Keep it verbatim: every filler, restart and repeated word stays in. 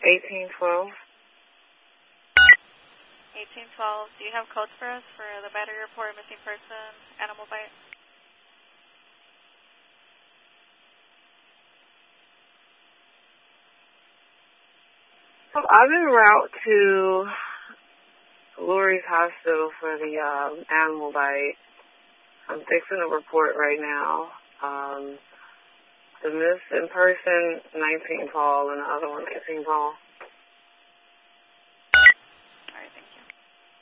eighteen twelve. eighteen twelve, do you have codes for us for the battery report, missing person, animal bite? So I'm en route to Lurie's Hospital for the um, animal bite. I'm fixing a report right now. Um, the missing person, nineteen call, and the other one, eighteen call.